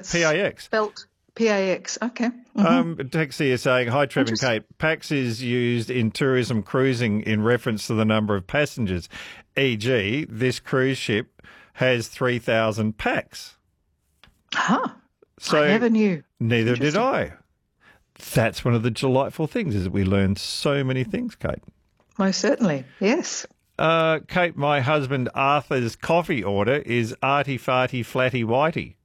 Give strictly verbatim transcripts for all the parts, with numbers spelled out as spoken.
P A X. Spelt P A X. Okay. Mm-hmm. Um, Taxi is saying, hi, Trev and Kate. Pax is used in tourism cruising in reference to the number of passengers. for example, this cruise ship has three thousand pax. Huh. So I never knew. Neither did I. That's one of the delightful things, is that we learn so many things, Kate. Most certainly, yes. Uh, Kate, my husband Arthur's coffee order is arty farty flatty whitey.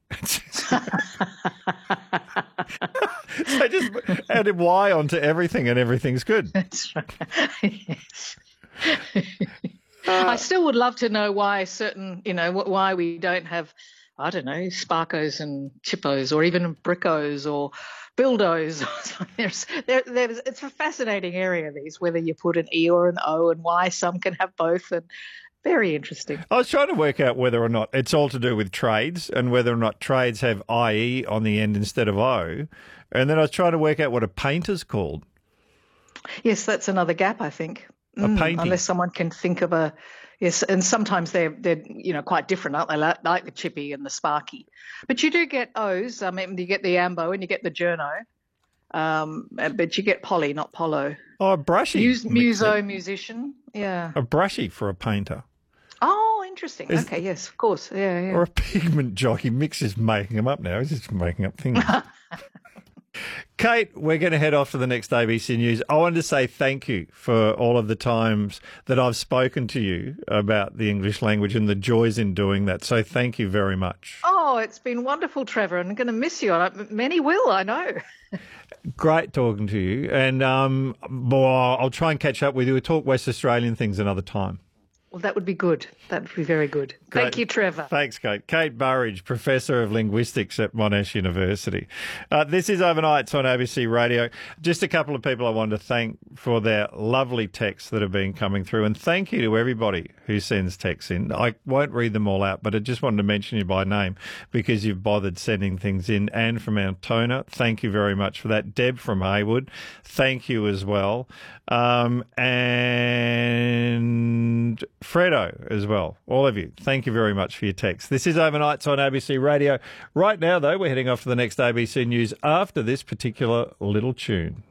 So just add a Y onto everything and everything's good. That's right. Yes. uh, I still would love to know why certain, you know, why we don't have, I don't know, Sparkos and Chippos or even Brickos or Buildos. there's, there, there's, it's a fascinating area, these, whether you put an E or an O and why some can have both. And very interesting. I was trying to work out whether or not it's all to do with trades and whether or not trades have I E on the end instead of O. And then I was trying to work out what a painter's called. Yes, that's another gap, I think. A Mm, painting. unless someone can think of a, yes, and sometimes they're, they're you know, quite different, aren't they, like, like the Chippy and the Sparky. But you do get O's. I mean, you get the Ambo and you get the Journo, um, but you get Polly, not Polo. Oh, a brushy. Mus- muso, musician, yeah. A brushy for a painter. Oh, interesting. Is- okay, yes, of course, yeah, yeah. Or a pigment jockey. Mick's just making them up now. He's just making up things. Kate, we're going to head off to the next A B C News. I wanted to say thank you for all of the times that I've spoken to you about the English language and the joys in doing that. So thank you very much. Oh, it's been wonderful, Trevor, and I'm going to miss you. Many will, I know. Great talking to you. And um, well, I'll try and catch up with you. We'll talk West Australian things another time. Well, that would be good. That would be very good. Great. Thank you, Trevor. Thanks, Kate. Kate Burridge, Professor of Linguistics at Monash University. Uh, this is Overnights on A B C Radio. Just a couple of people I wanted to thank for their lovely texts that have been coming through. And thank you to everybody who sends texts in. I won't read them all out, but I just wanted to mention you by name because you've bothered sending things in. Anne from Altona, thank you very much for that. Deb from Haywood, thank you as well. Um, and Fredo as well. All of you, thank you very much for your text. This is Overnights on A B C Radio. Right now, though, we're heading off to the next A B C News after this particular little tune.